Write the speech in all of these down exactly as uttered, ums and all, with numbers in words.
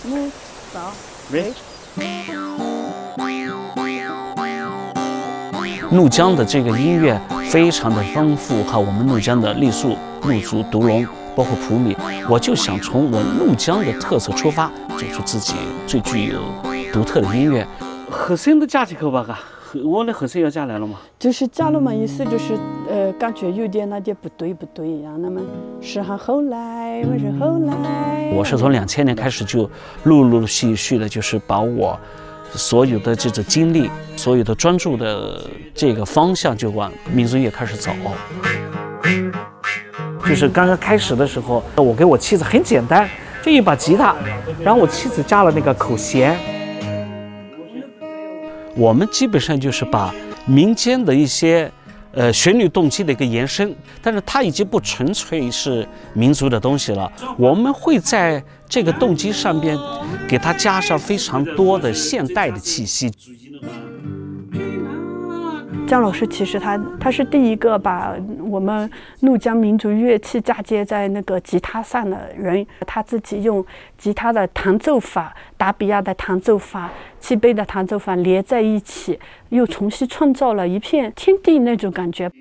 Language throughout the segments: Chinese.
木扫喂。 怒江的这个音乐非常的丰富，和我们怒江的傈僳、怒族、独龙，包括普米，我就想从我怒江的特色出发，做出自己最具有独特的音乐。和声都加起口吧，嘎，我的和声要加来了吗？ 就是加了嘛，意思就是呃，感觉有点那点不对不对一样。那么是哈后来，我是后来。 我是从两千年开始就陆陆续续的，就是把我所有的这种精力，所有的专注的这个方向就往民族乐开始走。就是刚刚开始的时候，我给我妻子很简单，就一把吉他，然后我妻子加了那个口弦。我们基本上就是把民间的一些呃旋律动机的一个延伸，但是它已经不纯粹是民族的东西了。我们会在这个动机上边给它加上非常多的现代的气息。 姜老师其实他他是第一个把我们怒江民族乐器嫁接在那个吉他上的人。他自己用吉他的弹奏法、达比亚的弹奏法、七杯的弹奏法连在一起，又重新创造了一片天地那种感觉。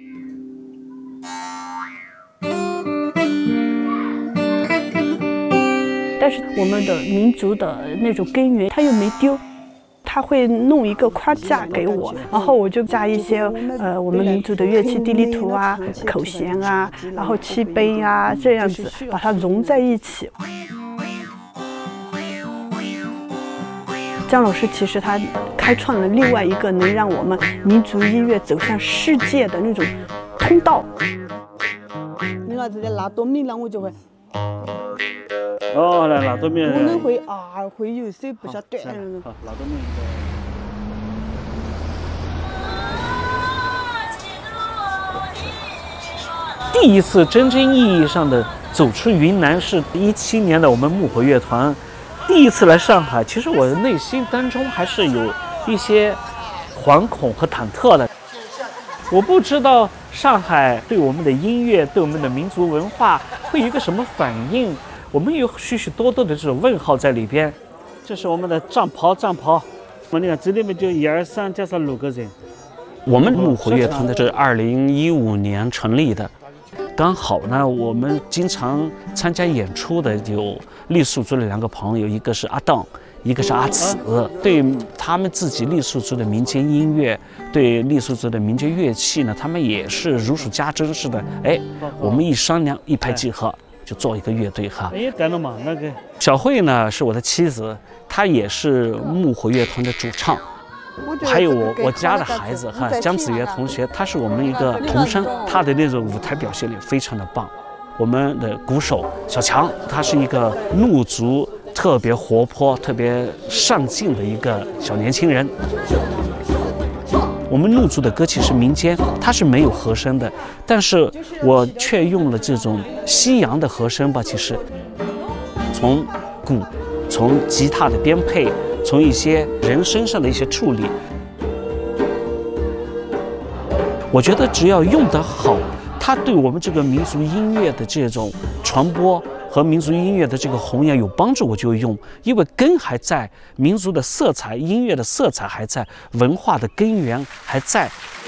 但是我们的民族的那种根源他又没丢。他会弄一个框架给我，然后我就加一些呃我们民族的乐器，地理图啊、口弦啊，然后七杯啊，这样子把它融在一起。姜老师其实他开创了另外一个能让我们民族音乐走向世界的那种通道。你儿子在拉多米了，我就会。 哦，来拉多米。 可能会啊，会有手不晓得。 好，拉多米。第一次真正意义上的走出云南是一七年的我们木火乐团，第一次来上海。其实我的内心当中还是有一些惶恐和忐忑的。我不知道上海对我们的音乐、对我们的民族文化会有一个什么反应。我们有许许多多的这种问号在里边。这是我们的战袍，战袍。我你看这里面就一二三加上六个人。我们木火乐团的是二零一五年成立的，刚好呢，我们经常参加演出的有傈僳族的两个朋友，一个是阿当，一个是阿紫。对他们自己傈僳族的民间音乐，对傈僳族的民间乐器呢，他们也是如数家珍似的。哎，我们一商量，一拍即合。就做一个乐队哈。哎，干了嘛？那个小慧呢是我的妻子，她也是木火乐团的主唱。还有我我家的孩子哈，姜子源同学，他是我们一个童声，他的那种舞台表现力非常的棒。我们的鼓手小强，他是一个怒族特别活泼、特别上进的一个小年轻人。我们怒族的歌其实民间它是没有和声的，但是我却用了这种西洋的和声吧。其实从鼓、从吉他的编配、从一些人身上的一些处理，我觉得只要用得好，它对我们这个民族音乐的这种传播和民族音乐的这个弘扬有帮助，我就用，因为根还在，民族的色彩、音乐的色彩还在，文化的根源还在。